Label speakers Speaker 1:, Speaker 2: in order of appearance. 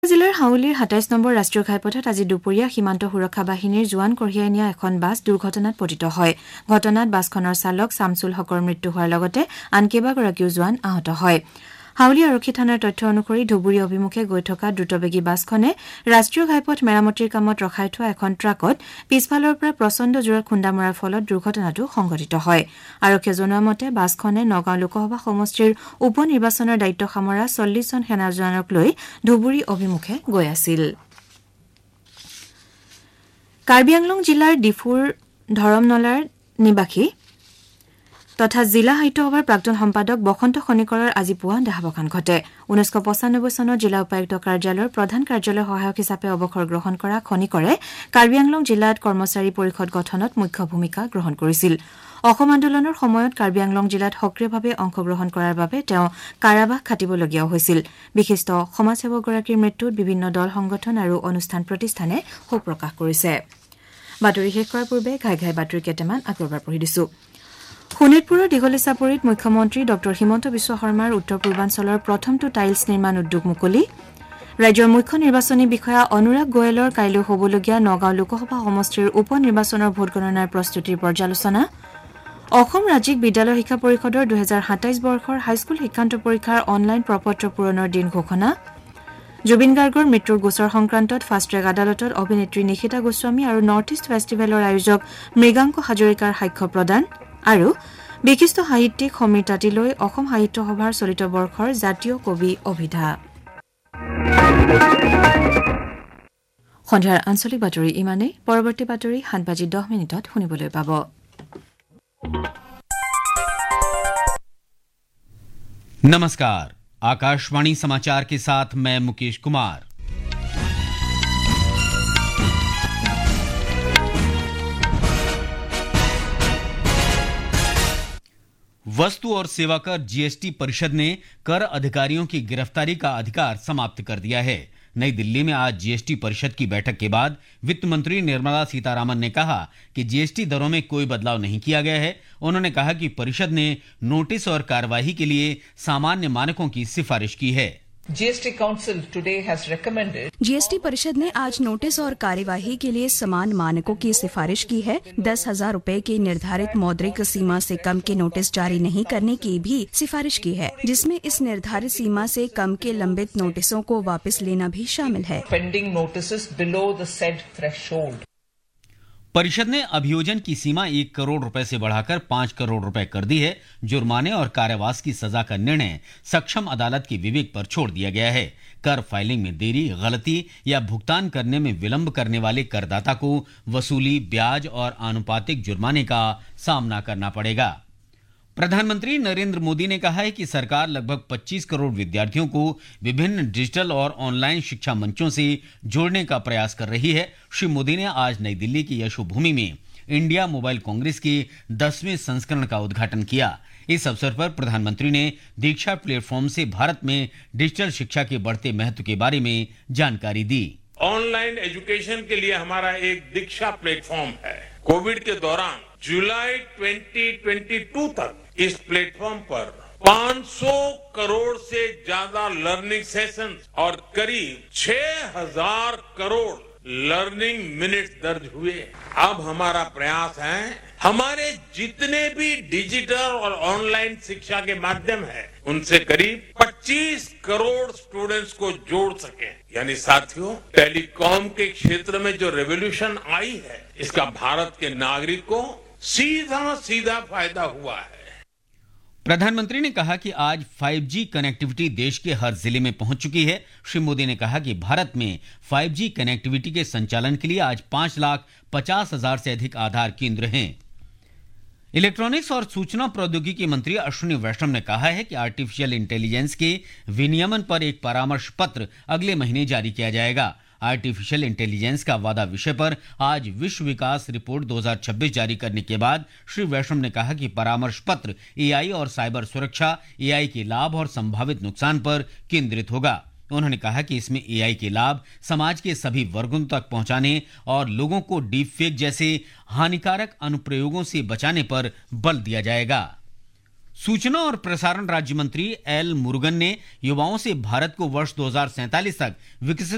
Speaker 1: জিলাৰ হাউলিৰ ২৭ নম্বৰ ৰাষ্ট্ৰীয় ঘাইপথত আজি দুপৰীয়া সীমান্ত সুৰক্ষা বাহিনীৰ জোৱান কঢ়িয়াই নিয়া এখন বাছ দুৰ্ঘটনাত পতিত হয়। ঘটনাত বাছখনৰ চালক শামছুল হকৰ মৃত্যু হোৱাৰ লগতে আন কেইবাগৰাকীও জোৱান আহত হয়। হাউলি আৰক্ষী থানাৰ তথ্য অনুসৰি ধুবুৰী অভিমুখে গৈ থকা দ্ৰুতবেগী বাছখনে ৰাষ্ট্ৰীয় ঘাইপথ মেৰামতিৰ কামত ৰখাই থোৱা এখন ট্ৰাকত পিছফালৰ পৰা প্ৰচণ্ড জোৰত খুন্দা মৰাৰ ফলত দুৰ্ঘটনাটো সংঘটিত হয়। আৰক্ষীয়ে জনোৱা মতে বাছখনে নগাঁও লোকসভা সমষ্টিৰ উপ নিৰ্বাচনৰ দায়িত্ব সামৰা ৪০ জন সেনা জোৱানক লৈ ধুবুৰী অভিমুখে গৈ আছিল। কাৰ্বি আংলং জিলাৰ ডিফুৰ ধৰমনলাৰ নিবাসী তথা জিলা সাহিত্য সভাৰ প্ৰাক্তন সম্পাদক বসন্ত খনিকৰৰ আজি পুৱা দেহাৱসান ঘটে। ১৯৯৫ চনত জিলা উপায়ুক্ত কাৰ্যালয়ৰ প্ৰধান কাৰ্যালয় সহায়ক হিচাপে অৱসৰ গ্ৰহণ কৰা খনিকৰে কাৰ্বি আংলং জিলাত কৰ্মচাৰী পৰিষদ গঠনত মুখ্য ভূমিকা গ্ৰহণ কৰিছিল। অসম আন্দোলনৰ সময়ত কাৰ্বি আংলং জিলাত সক্ৰিয়ভাৱে অংশগ্ৰহণ কৰাৰ বাবে তেওঁ কাৰাবাস খাটিবলগীয়াও হৈছিল। বিশিষ্ট সমাজসেৱকগৰাকীৰ মৃত্যুত বিভিন্ন দল সংগঠন আৰু অনুষ্ঠান প্ৰতিষ্ঠানে শোক প্ৰকাশ কৰিছে। বাতৰি শেষ কৰাৰ পূৰ্বে ঘাই ঘাই বাতৰি কেইটামান আকৌ এবাৰ পঢ়ি দিছো। শোণিতপুৰৰ দীঘলীচাপৰিত মুখ্যমন্ত্ৰী ড হিমন্ত বিশ্ব শৰ্মাৰ উত্তৰ পূৰ্বাঞ্চলৰ প্ৰথমটো টাইলছ নিৰ্মাণ উদ্যোগ মুকলি। ৰাজ্যৰ মুখ্য নিৰ্বাচনী বিষয়া অনুৰাগ গোৱেলৰ কাইলৈ হ'বলগীয়া নগাঁও লোকসভা সমষ্টিৰ উপ নিৰ্বাচনৰ ভোটগণনাৰ প্ৰস্তুতিৰ পৰ্যালোচনা। অসম ৰাজ্যিক বিদ্যালয় শিক্ষা পৰিষদৰ ২০২৭ বৰ্ষৰ হাইস্কুল শিক্ষান্ত পৰীক্ষাৰ অনলাইন প্ৰপত্ৰ পূৰণৰ দিন ঘোষণা। জুবিন গাৰ্গৰ মৃত্যুৰ গোচৰ সংক্ৰান্তত ফাষ্ট ট্ৰেক আদালতত অভিনেত্ৰী নিশিতা গোস্বামী আৰু নৰ্থ ইষ্ট ফেষ্টিভেলৰ আয়োজক মৃগাংক হাজৰিকাৰ সাক্ষ্য প্ৰদান আৰু বিশিষ্ট সাহিত্যিক সমীৰ তাঁতীলৈ অসম সাহিত্য সভাৰ চলিত বৰ্ষৰ জাতীয় কবি অভিধা। সন্ধিয়াৰ আঞ্চলিক বাতৰি ইমানেই। পৰৱৰ্তী বাতৰি ৭:১০ শুনিবলৈ পাব।
Speaker 2: नमस्कार, आकाशवाणी समाचार के साथ मैं मुकेश कुमार। वस्तु और सेवा कर जीएसटी परिषद ने कर अधिकारियों की गिरफ्तारी का अधिकार समाप्त कर दिया है। नई दिल्ली में आज जीएसटी परिषद की बैठक के बाद वित्त मंत्री निर्मला सीतारामन ने कहा कि जीएसटी दरों में कोई बदलाव नहीं किया गया है। उन्होंने कहा कि परिषद ने नोटिस और कार्यवाही के लिए सामान्य मानकों की सिफारिश की है।
Speaker 3: GST Council today has recommended
Speaker 4: GST परिषद ने आज नोटिस और कार्यवाही के लिए समान मानकों की सिफारिश की है। 10,000 रुपए की निर्धारित मौद्रिक सीमा से कम के नोटिस जारी नहीं करने की भी सिफारिश की है, जिसमें इस निर्धारित सीमा से कम के लंबित नोटिसों को वापस लेना भी शामिल है।
Speaker 3: pending notices below the said threshold.
Speaker 2: परिषद ने अभियोजन की सीमा 1 करोड़ रुपए से बढ़ाकर 5 करोड़ रुपए कर दी है। जुर्माने और कारावास की सजा का निर्णय सक्षम अदालत के विवेक पर छोड़ दिया गया है। कर फाइलिंग में देरी, गलती या भुगतान करने में विलंब करने वाले करदाता को वसूली, ब्याज और आनुपातिक जुर्माने का सामना करना पड़ेगा। प्रधानमंत्री नरेंद्र मोदी ने कहा है कि सरकार लगभग 25 करोड़ विद्यार्थियों को विभिन्न डिजिटल और ऑनलाइन शिक्षा मंचों से जोड़ने का प्रयास कर रही है। श्री मोदी ने आज नई दिल्ली की यशोभूमि में इंडिया मोबाइल कांग्रेस के 10वें संस्करण का उद्घाटन किया। इस अवसर पर प्रधानमंत्री ने दीक्षा प्लेटफॉर्म से भारत में डिजिटल शिक्षा के बढ़ते महत्व के बारे में जानकारी दी।
Speaker 5: ऑनलाइन एजुकेशन के लिए हमारा एक दीक्षा प्लेटफॉर्म है। कोविड के दौरान जुलाई 2022 तक इस प्लेटफॉर्म पर 500 करोड़ से ज्यादा लर्निंग सेशंस और करीब 6,000 करोड़ लर्निंग मिनट्स दर्ज हुए। अब हमारा प्रयास है हमारे जितने भी डिजिटल और ऑनलाइन शिक्षा के माध्यम है उनसे करीब 25 करोड़ स्टूडेंट्स को जोड़ सके। यानी साथियों, टेलीकॉम के क्षेत्र में जो रेवोल्यूशन आई है इसका भारत के नागरिक को सीधा फायदा हुआ है।
Speaker 2: प्रधानमंत्री ने कहा कि आज 5G कनेक्टिविटी देश के हर जिले में पहुंच चुकी है। श्री मोदी ने कहा कि भारत में 5G कनेक्टिविटी के संचालन के लिए आज 5,50,000 से अधिक आधार केंद्र हैं। इलेक्ट्रॉनिक्स और सूचना प्रौद्योगिकी मंत्री अश्विनी वैष्णव ने कहा है कि आर्टिफिशियल इंटेलिजेंस के विनियमन पर एक परामर्श पत्र अगले महीने जारी किया जाएगा। आर्टिफिशियल इंटेलिजेंस का वादा विषय पर आज विश्व विकास रिपोर्ट 2026 जारी करने के बाद श्री वैष्णव ने कहा कि परामर्श पत्र एआई और साइबर सुरक्षा, एआई के लाभ और संभावित नुकसान पर केंद्रित होगा। उन्होंने कहा कि इसमें एआई के लाभ समाज के सभी वर्गों तक पहुंचाने और लोगों को डीप फेक जैसे हानिकारक अनुप्रयोगों से बचाने पर बल दिया जाएगा। सूचना और प्रसारण राज्य मंत्री एल मुरुगन ने युवाओं से भारत को वर्ष 2047 तक विकसित